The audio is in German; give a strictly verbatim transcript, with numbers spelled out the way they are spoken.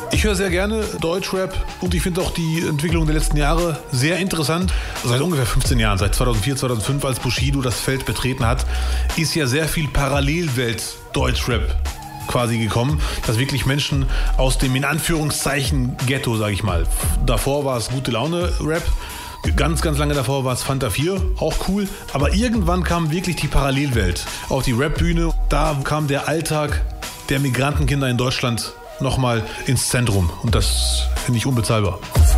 Ich höre sehr gerne Deutschrap und ich finde auch die Entwicklung der letzten Jahre sehr interessant. Seit ungefähr fünfzehn Jahren, seit zweitausendvier, zweitausendfünf, als Bushido das Feld betreten hat, ist ja sehr viel Parallelwelt Deutschrap quasi gekommen, dass wirklich Menschen aus dem in Anführungszeichen Ghetto, sage ich mal. Davor war es gute Laune Rap. Ganz, ganz lange davor war es Fanta vier, auch cool. Aber irgendwann kam wirklich die Parallelwelt auf die Rap-Bühne. Da kam der Alltag der Migrantenkinder in Deutschland nochmal ins Zentrum. Und das finde ich unbezahlbar.